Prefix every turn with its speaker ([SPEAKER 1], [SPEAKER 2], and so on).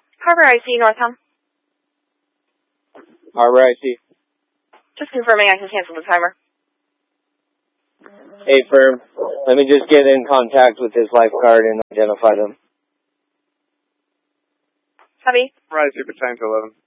[SPEAKER 1] Harbor IC, Northtown.
[SPEAKER 2] Harbor IC.
[SPEAKER 1] Just confirming I can cancel the timer.
[SPEAKER 2] Hey, firm. Let me just get in contact with this lifeguard and identify them.
[SPEAKER 1] Copy.
[SPEAKER 3] Rise, Super Times 11.